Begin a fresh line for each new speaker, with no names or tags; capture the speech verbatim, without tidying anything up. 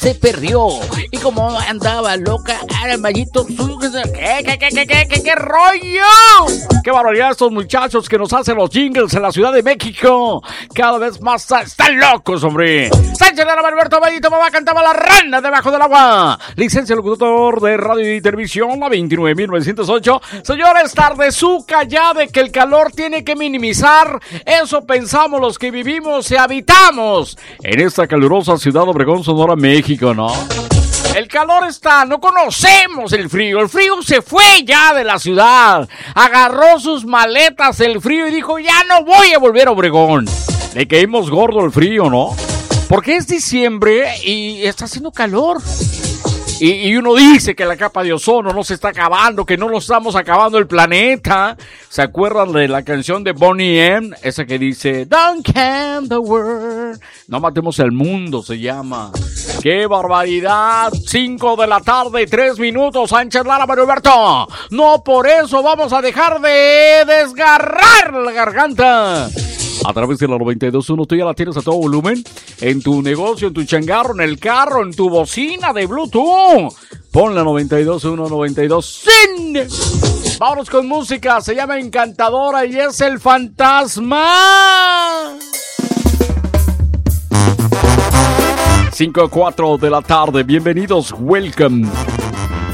se perdió. Y como andaba loca, era el mallito. ¿Qué, qué, qué, qué, qué, qué, qué rollo? Qué barbaridad estos muchachos que nos hacen los jingles en la Ciudad de México. Cada vez más están locos, hombre. Sánchez Lara, Alberto Mallito, mamá cantaba La Rana debajo del agua. Licencia locutor de radio y televisión, la veintinueve mil novecientos ocho. Señores, tardezuca ya de que el calor tiene que minimizar. Eso pensamos los que vivimos y habitamos en esta calurosa ciudad Obregón, Sonora, México, ¿no? El calor está, no conocemos el frío. El frío se fue ya de la ciudad. Agarró sus maletas el frío y dijo, ya no voy a volver a Obregón. Le caímos gordo el frío, ¿no? Porque es diciembre y está haciendo calor. Y, y uno dice que la capa de ozono no se está acabando, que no nos estamos acabando el planeta. ¿Se acuerdan de la canción de Bonnie M? Esa que dice, Don't count the world. No matemos el mundo, se llama. ¡Qué barbaridad! Cinco de la tarde, tres minutos, Sánchez Lara, Mario Alberto. No por eso vamos a dejar de desgarrar la garganta. A través de la noventa y dos punto uno, tú ya la tienes a todo volumen. En tu negocio, en tu changarro, en el carro, en tu bocina de Bluetooth. Pon la noventa y dos punto uno, noventa y dos. ¡Sin! Vámonos con música. Se llama Encantadora y es El Fantasma. cinco a cuatro de la tarde. Bienvenidos. Welcome.